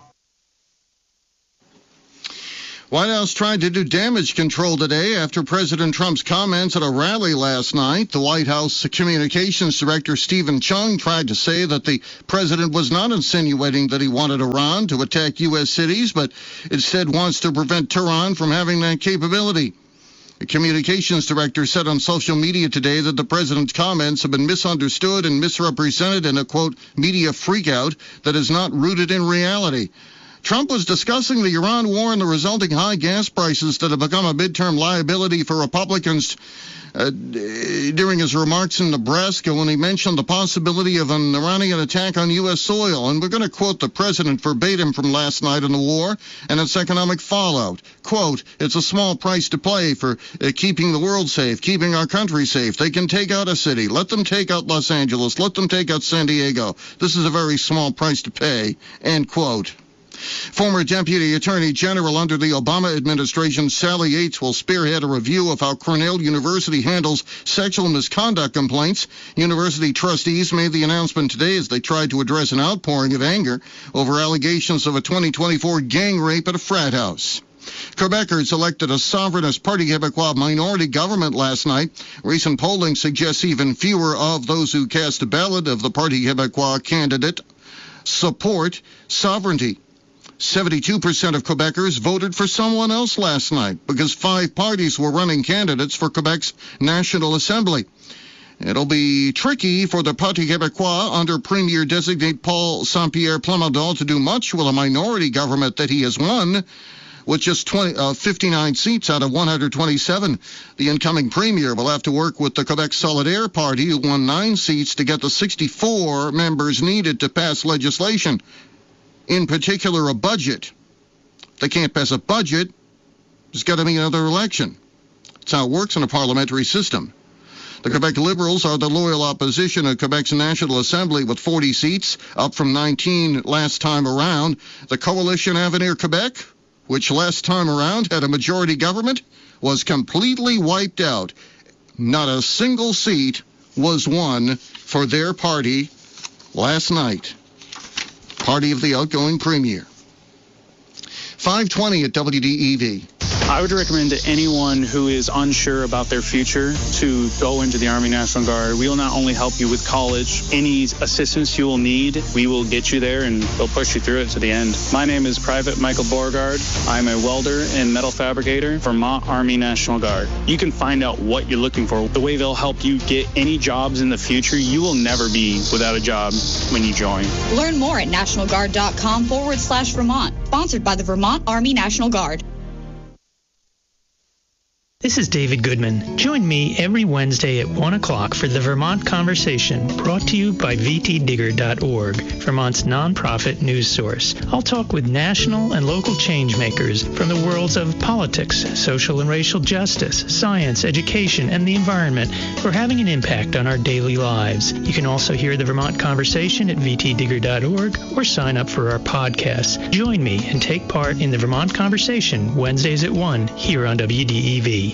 White House tried to do damage control today after President Trump's comments at a rally last night. The White House Communications Director Stephen Chung tried to say that the president was not insinuating that he wanted Iran to attack U S cities, but instead wants to prevent Tehran from having that capability. The communications director said on social media today that the president's comments have been misunderstood and misrepresented in a, quote, media freakout that is not rooted in reality. Trump was discussing the Iran war and the resulting high gas prices that have become a midterm liability for Republicans uh, during his remarks in Nebraska when he mentioned the possibility of an Iranian attack on U S soil. And we're going to quote the president verbatim from last night on the war and its economic fallout. Quote, it's a small price to pay for uh, keeping the world safe, keeping our country safe. They can take out a city. Let them take out Los Angeles. Let them take out San Diego. This is a very small price to pay. End quote. Former Deputy Attorney General under the Obama administration, Sally Yates, will spearhead a review of how Cornell University handles sexual misconduct complaints. University trustees made the announcement today as they tried to address an outpouring of anger over allegations of a twenty twenty-four gang rape at a frat house. Quebecers elected a sovereignist Parti Québécois minority government last night. Recent polling suggests even fewer of those who cast a ballot of the Parti Québécois candidate support sovereignty. seventy-two percent of Quebecers voted for someone else last night because five parties were running candidates for Quebec's National Assembly. It'll be tricky for the Parti Québécois under Premier-designate Paul Saint-Pierre Plamondon to do much with a minority government that he has won with just twenty, uh, fifty-nine seats out of one hundred twenty-seven. The incoming premier will have to work with the Quebec Solidaire Party, who won nine seats, to get the sixty-four members needed to pass legislation. In particular, a budget. If they can't pass a budget, there's got to be another election. That's how it works in a parliamentary system. The Quebec Liberals are the loyal opposition at Quebec's National Assembly with forty seats, up from nineteen last time around. The coalition Avenir Quebec, which last time around had a majority government, was completely wiped out. Not a single seat was won for their party last night. Party of the outgoing premier. five twenty at W D E V. I would recommend to anyone who is unsure about their future to go into the Army National Guard. We will not only help you with college, any assistance you will need, we will get you there and we'll push you through it to the end. My name is Private Michael Beauregard. I'm a welder and metal fabricator, Vermont Army National Guard. You can find out what you're looking for, the way they'll help you get any jobs in the future. You will never be without a job when you join. Learn more at nationalguard.com forward slash Vermont. Sponsored by the Vermont Army National Guard. This is David Goodman. Join me every Wednesday at one o'clock for the Vermont Conversation, brought to you by v t digger dot org, Vermont's nonprofit news source. I'll talk with national and local changemakers from the worlds of politics, social and racial justice, science, education, and the environment who are having an impact on our daily lives. You can also hear the Vermont Conversation at v t digger dot org or sign up for our podcasts. Join me and take part in the Vermont Conversation Wednesdays at one here on W D E V.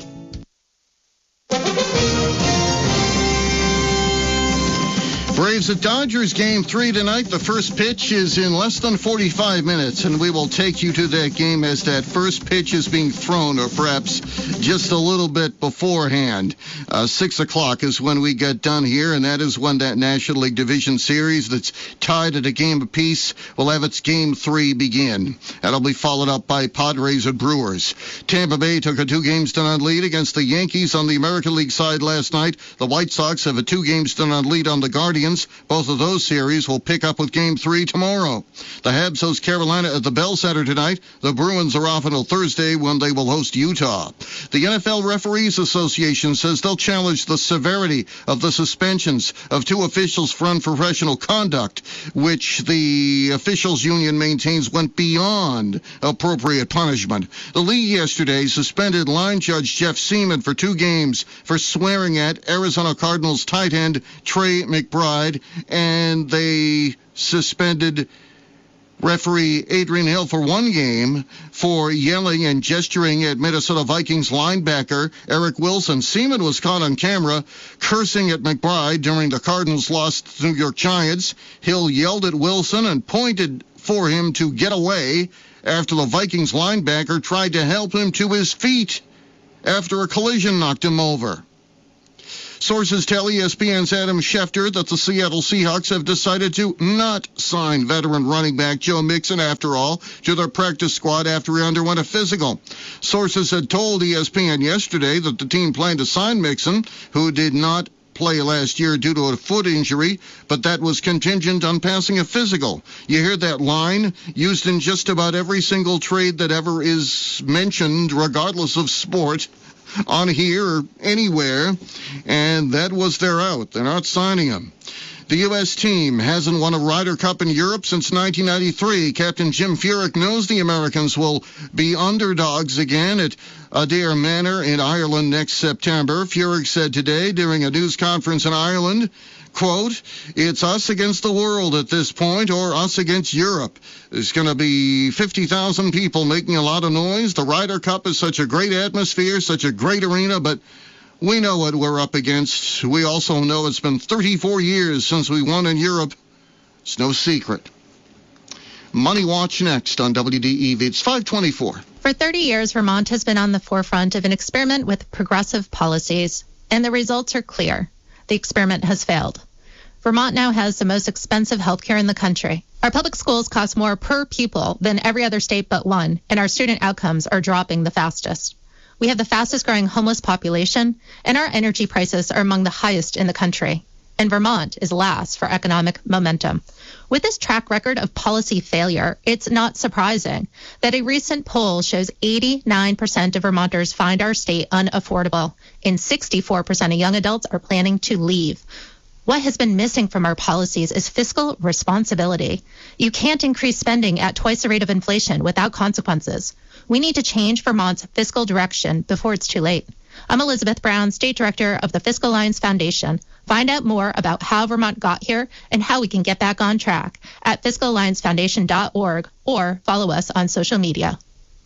Braves at Dodgers game three tonight. The first pitch is in less than forty-five minutes, and we will take you to that game as that first pitch is being thrown, or perhaps just a little bit beforehand. Uh, six o'clock is when we get done here, and that is when that National League Division Series that's tied at a game apiece will have its game three begin. That'll be followed up by Padres and Brewers. Tampa Bay took a two games to none lead against the Yankees on the American League side last night. The White Sox have a two games to none lead on the Guardians. Both of those series will pick up with Game three tomorrow. The Habs host Carolina at the Bell Center tonight. The Bruins are off until Thursday when they will host Utah. The N F L Referees Association says they'll challenge the severity of the suspensions of two officials for unprofessional conduct, which the officials union maintains went beyond appropriate punishment. The league yesterday suspended line judge Jeff Seaman for two games for swearing at Arizona Cardinals tight end Trey McBride, and they suspended referee Adrian Hill for one game for yelling and gesturing at Minnesota Vikings linebacker Eric Wilson. Seaman was caught on camera cursing at McBride during the Cardinals' loss to the New York Giants. Hill yelled at Wilson and pointed for him to get away after the Vikings linebacker tried to help him to his feet after a collision knocked him over. Sources tell E S P N's Adam Schefter that the Seattle Seahawks have decided to not sign veteran running back Joe Mixon, after all, to their practice squad after he underwent a physical. Sources had told E S P N yesterday that the team planned to sign Mixon, who did not play last year due to a foot injury, but that was contingent on passing a physical. You hear that line used in just about every single trade that ever is mentioned, regardless of sport, on here or anywhere, and that was their out. They're not signing him. The U S team hasn't won a Ryder Cup in Europe since nineteen ninety-three. Captain Jim Furyk knows the Americans will be underdogs again at Adare Manor in Ireland next September. Furyk said today during a news conference in Ireland, quote, "It's us against the world at this point, or us against Europe. There's going to be fifty thousand people making a lot of noise. The Ryder Cup is such a great atmosphere, such a great arena, but we know what we're up against. We also know it's been thirty-four years since we won in Europe. It's no secret." Money Watch next on W D E V. It's five twenty-four. For thirty years, Vermont has been on the forefront of an experiment with progressive policies, and the results are clear. The experiment has failed. Vermont now has the most expensive health care in the country. Our public schools cost more per pupil than every other state but one, and our student outcomes are dropping the fastest. We have the fastest growing homeless population, and our energy prices are among the highest in the country. And Vermont is last for economic momentum. With this track record of policy failure, it's not surprising that a recent poll shows eighty-nine percent of Vermonters find our state unaffordable, and sixty-four percent of young adults are planning to leave. What has been missing from our policies is fiscal responsibility. You can't increase spending at twice the rate of inflation without consequences. We need to change Vermont's fiscal direction before it's too late. I'm Elizabeth Brown, State Director of the Fiscal Alliance Foundation. Find out more about how Vermont got here and how we can get back on track at fiscal alliance foundation dot org or follow us on social media.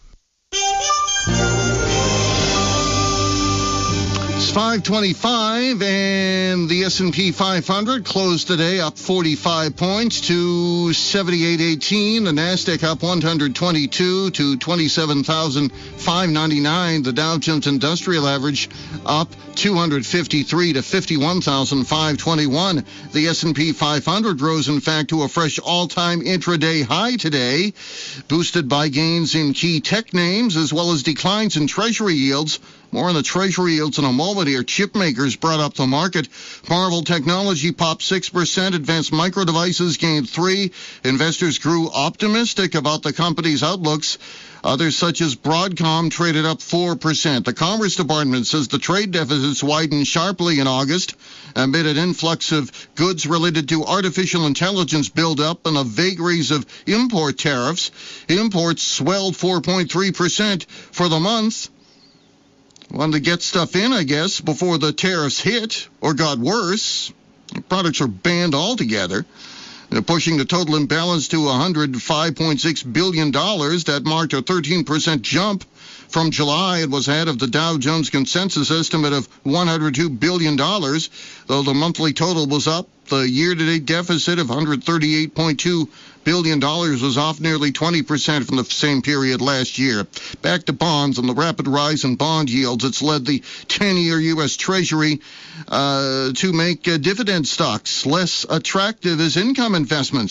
It's five twenty-five, and the S and P five hundred closed today up forty-five points to seventy-eight eighteen. The NASDAQ up one hundred twenty-two to twenty-seven thousand five hundred ninety-nine. The Dow Jones Industrial Average up two hundred fifty-three to fifty-one thousand five hundred twenty-one. The S and P five hundred rose, in fact, to a fresh all-time intraday high today, boosted by gains in key tech names as well as declines in Treasury yields. More on the Treasury yields in a moment here. Chip makers brought up the market. Marvell Technology popped six percent. Advanced Micro Devices gained three percent. Investors grew optimistic about the company's outlooks. Others, such as Broadcom, traded up four percent. The Commerce Department says the trade deficits widened sharply in August amid an influx of goods related to artificial intelligence buildup and the vagaries of import tariffs. Imports swelled four point three percent for the month. Wanted to get stuff in, I guess, before the tariffs hit or got worse. Products are banned altogether. They're pushing the total imbalance to one hundred five point six billion dollars. That marked a thirteen percent jump from July. It was ahead of the Dow Jones consensus estimate of one hundred two billion dollars, though the monthly total was up. The year-to-date deficit of one hundred thirty-eight point two billion dollars was off nearly twenty percent from the same period last year. Back to bonds and the rapid rise in bond yields. It's led the ten-year U S Treasury uh, to make uh, dividend stocks less attractive as income investments.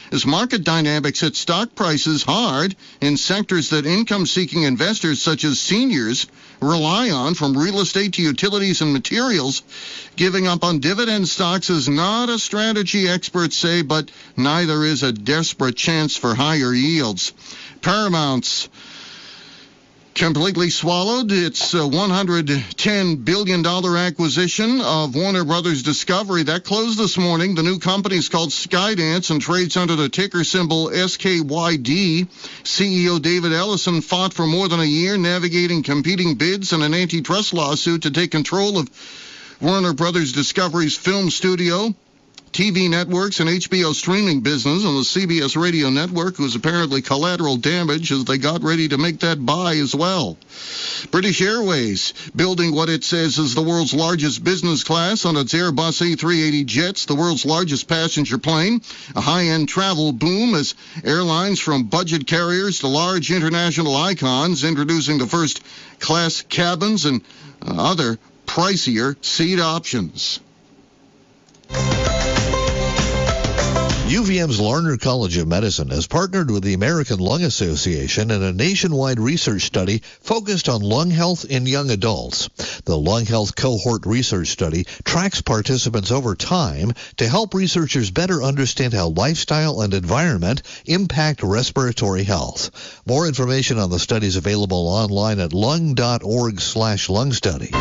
as market dynamics hit stock prices hard in sectors that income-seeking investors such as seniors rely on, from real estate to utilities and materials. Giving up on dividend stocks is not a strategy, experts say, but neither is a desperate chance for higher yields. Paramount's completely swallowed its uh, one hundred ten billion dollars acquisition of Warner Brothers Discovery. That closed this morning. The new company is called Skydance and trades under the ticker symbol S K Y D. C E O David Ellison fought for more than a year navigating competing bids and an antitrust lawsuit to take control of Warner Brothers Discovery's film studio, T V networks, and H B O streaming business, and the C B S radio network was apparently collateral damage as they got ready to make that buy as well. British Airways building what it says is the world's largest business class on its Airbus A three eighty jets, the world's largest passenger plane. A high-end travel boom as airlines from budget carriers to large international icons introducing the first class cabins and uh, other pricier seat options. U V M's Larner College of Medicine has partnered with the American Lung Association in a nationwide research study focused on lung health in young adults. The Lung Health Cohort Research Study tracks participants over time to help researchers better understand how lifestyle and environment impact respiratory health. More information on the study is available online at lung.org slash lung study.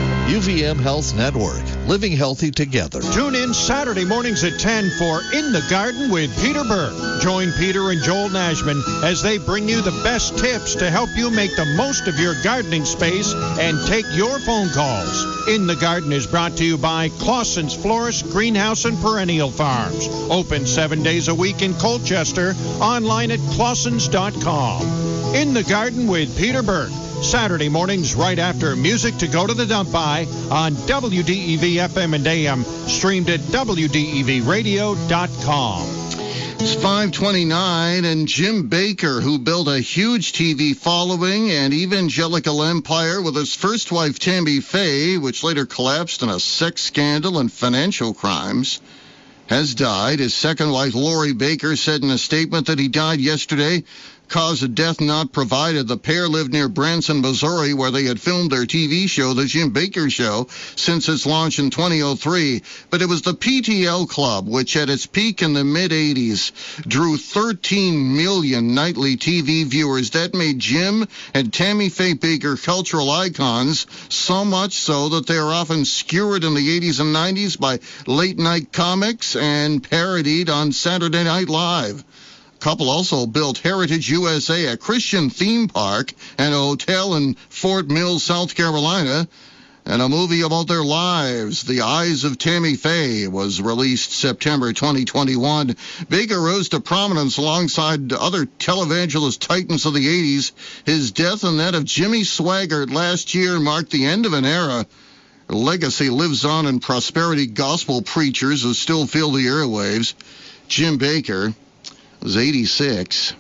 U V M Health Network, living healthy together. Tune in Saturday mornings at ten for In the Garden with Peter Burke. Join Peter and Joel Nashman as they bring you the best tips to help you make the most of your gardening space and take your phone calls. In the Garden is brought to you by Clausen's Florist, Greenhouse, and Perennial Farms. Open seven days a week in Colchester. Online at clausens dot com. In the Garden with Peter Burke. Saturday mornings right after Music to Go to the Dump By on W D E V F M and A M, streamed at W D E V radio dot com. It's five twenty-nine, and Jim Baker, who built a huge T V following and evangelical empire with his first wife Tammy Faye, which later collapsed in a sex scandal and financial crimes, has died. His second wife, Lori Baker, said in a statement that he died yesterday. Cause of death not provided. The pair lived near Branson, Missouri, where they had filmed their T V show, The Jim Baker Show, since its launch in two thousand three. But it was the P T L Club, which at its peak in the mid-eighties drew thirteen million nightly T V viewers. That made Jim and Tammy Faye Baker cultural icons, so much so that they are often skewered in the eighties and nineties by late-night comics and parodied on Saturday Night Live. Couple also built Heritage U S A, a Christian theme park, and a hotel in Fort Mill, South Carolina, and a movie about their lives, The Eyes of Tammy Faye, was released September twenty twenty-one. Baker rose to prominence alongside other televangelist titans of the eighties. His death and that of Jimmy Swaggart last year marked the end of an era. Her legacy lives on in prosperity gospel preachers who still fill the airwaves. Jim Baker was eighty-six.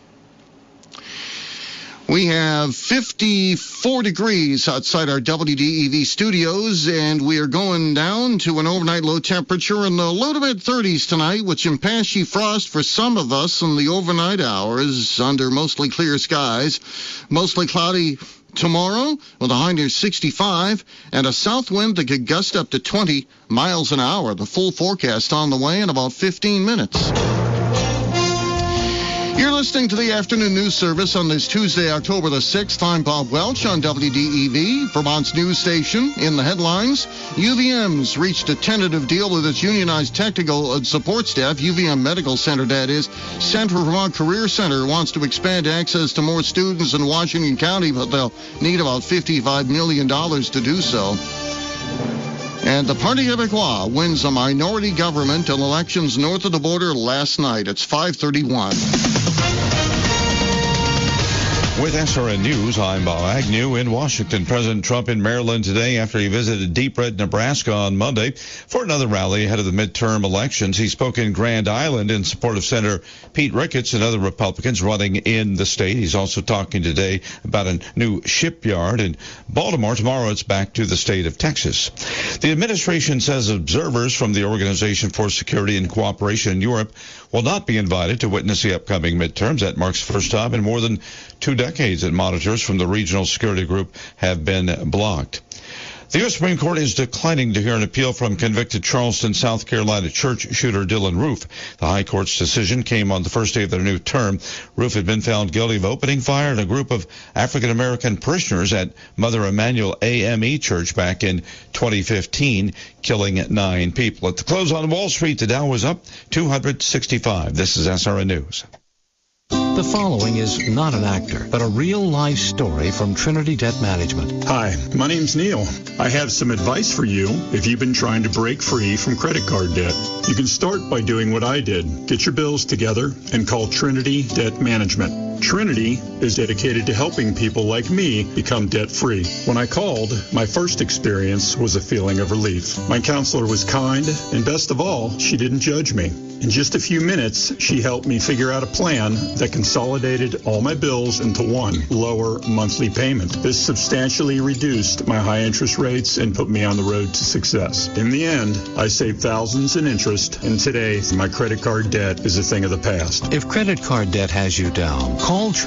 We have fifty-four degrees outside our W D E V studios, and we are going down to an overnight low temperature in the low to mid thirties tonight, with some patchy frost for some of us in the overnight hours under mostly clear skies. Mostly cloudy tomorrow with a high near sixty-five and a south wind that could gust up to twenty miles an hour. The full forecast on the way in about fifteen minutes. You're listening to the Afternoon News Service on this Tuesday, October the sixth. I'm Bob Welch on W D E V, Vermont's news station. In the headlines, U V M's reached a tentative deal with its unionized technical and support staff. U V M Medical Center, that is. Central Vermont Career Center wants to expand access to more students in Washington County, but they'll need about fifty-five million dollars to do so. And the Parti Québécois wins a minority government in elections north of the border last night. It's five thirty-one. With With S R N News, I'm Bob Agnew in Washington. President Trump in Maryland today after he visited Deep Red, Nebraska on Monday for another rally ahead of the midterm elections. He spoke in Grand Island in support of Senator Pete Ricketts and other Republicans running in the state. He's also talking today about a new shipyard in Baltimore. Tomorrow it's back to the state of Texas. The administration says observers from the Organization for Security and Cooperation in Europe will not be invited to witness the upcoming midterms. That marks the first time in more than two decades that monitors from the regional security group have been blocked. The U S Supreme Court is declining to hear an appeal from convicted Charleston, South Carolina church shooter Dylan Roof. The High Court's decision came on the first day of their new term. Roof had been found guilty of opening fire on a group of African-American parishioners at Mother Emanuel A M E Church back in twenty fifteen, killing nine people. At the close on Wall Street, the Dow was up two hundred sixty-five. This is S R N News. The following is not an actor, but a real-life story from Trinity Debt Management. Hi, my name's Neil. I have some advice for you if you've been trying to break free from credit card debt. You can start by doing what I did. Get your bills together and call Trinity Debt Management. Trinity is dedicated to helping people like me become debt-free. When I called, my first experience was a feeling of relief. My counselor was kind, and best of all, she didn't judge me. In just a few minutes, she helped me figure out a plan that consolidated all my bills into one lower monthly payment. This substantially reduced my high interest rates and put me on the road to success. In the end, I saved thousands in interest, and today my credit card debt is a thing of the past. If credit card debt has you down, call Trinity